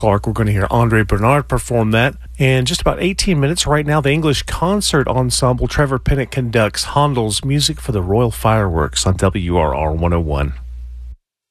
Clark. We're going to hear Andre Bernard perform that. In just about 18 minutes right now, the English Concert Ensemble, Trevor Pennock conducts Handel's Music for the Royal Fireworks on WRR 101.